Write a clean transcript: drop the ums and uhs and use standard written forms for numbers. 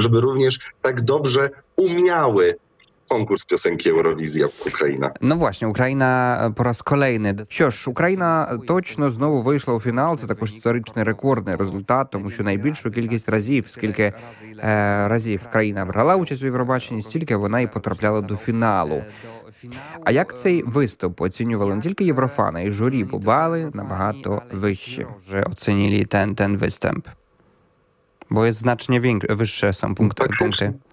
żeby również tak dobrze umiały konkurs piosenki Eurowizja Україна. Ну, власне, Україна по раз kolejny. Що ж, Україна точно знову вийшла у фінал. Це також історичний рекордний результат, тому що найбільшу кількість разів, скільки разів країна брала участь у Євробаченні, стільки вона і потрапляла до фіналу. А як цей виступ оцінювали не тільки єврофани, а й журі, бо бали набагато вищі. Вже оцінили ten występ. Bo jest znacznie wyższe są punkty.